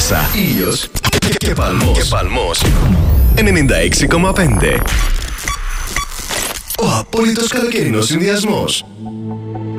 θάλασσα, ήλιος και παλμός. 96,5. Ο απόλυτος καλοκαιρινός συνδυασμός.